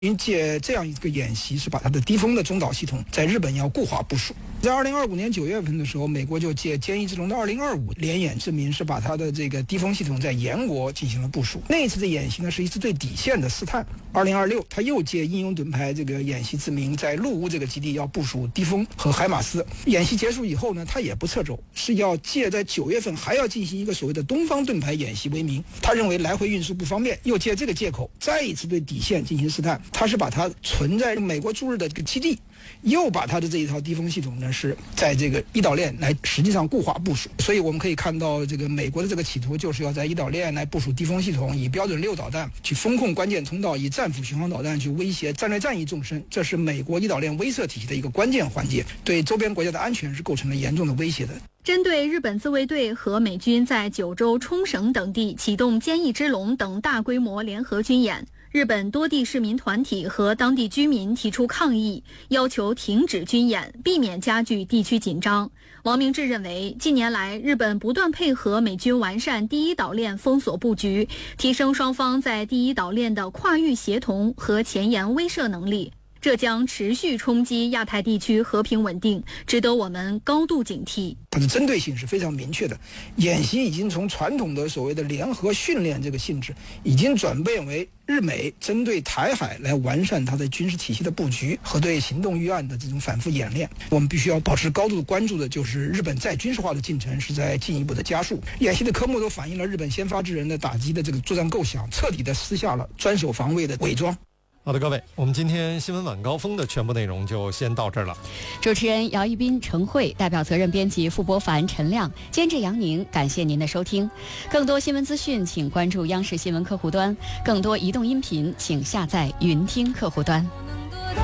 军借这样一个演习，是把它的低空的中导系统在日本要固化部署。在2025年9月份的时候，美国就借歼一之龙的2025联演之名，是把它的这个低空系统在延国进行了部署。那一次的演习呢，是一次对底线的试探。2026，他又借英勇盾牌这个演习之名，在陆乌这个基地要部署低风和海马斯。演习结束以后呢，他也不撤走，是要借在9月份还要进行一个所谓的东方盾牌演习为名，他认为来回运输不方便，又借这个借口再一次对底线进行试探。他是把它存在美国驻日的这个基地，又把它的这一套低风系统呢，是在这个一岛链来实际上固化部署。所以我们可以看到，这个美国的这个企图就是要在一岛链来部署低风系统，以标准6导弹去封控关键通道，以战斧巡航导弹去威胁战略战役纵深，这是美国一岛链威慑体系的一个关键环节，对周边国家的安全是构成了严重的威胁的。 针对日本自卫队和美军在九州、冲绳等地启动歼一之龙等大规模联合军演，日本多地市民团体和当地居民提出抗议，要求停止军演，避免加剧地区紧张。王明志认为，近年来日本不断配合美军完善第一岛链封锁布局，提升双方在第一岛链的跨域协同和前沿威慑能力，这将持续冲击亚太地区和平稳定，值得我们高度警惕。 它的针对性是非常明确的，演习已经从传统的所谓的联合训练这个性质，已经转变为日美针对台海来完善它的军事体系的布局和对行动预案的这种反复演练。我们必须要保持高度关注的就是日本再军事化的进程是在进一步的加速。演习的科目都反映了日本先发制人的打击的这个作战构想，彻底的撕下了专守防卫的伪装。 好的，各位，我们今天新闻晚高峰的全部内容就先到这儿了。 主持人姚一斌、程慧，代表责任编辑付博凡、陈亮，监制杨宁，感谢您的收听。更多新闻资讯，请关注央视新闻客户端；更多移动音频，请下载云听客户端。